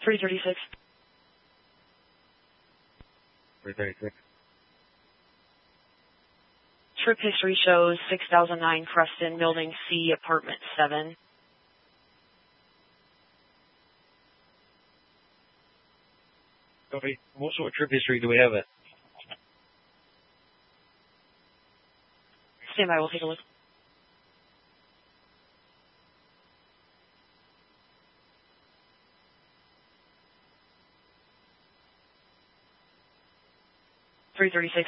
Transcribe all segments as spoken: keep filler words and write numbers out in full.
three thirty-six. three thirty-six. Trip history shows six thousand nine Preston, Building C, Apartment seven. Copy. What sort of trip history do we have it? Stand by, we'll take a look. three thirty-six.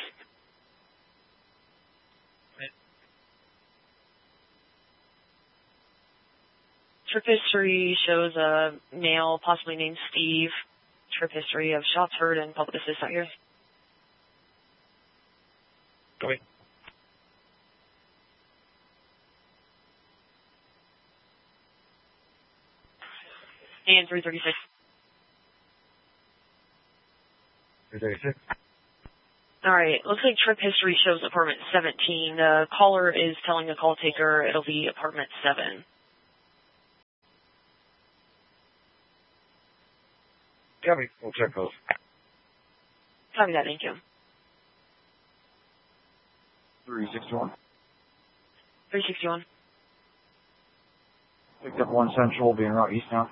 Trip history shows a male, possibly named Steve. Trip history of shots heard and public assist out here. Copy. And three thirty-six. three thirty-six. Alright, looks like trip history shows apartment seventeen. The caller is telling the call taker it'll be apartment seven. Copy. We'll check those. Copy that, thank you. three sixty-one. three sixty-one. Picked up one Central, being route east now.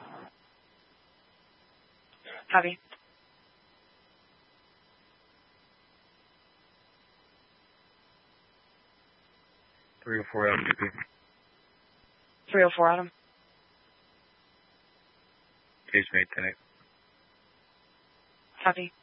Copy. three oh four Adam. three oh four Adam. Case made tonight. Copy.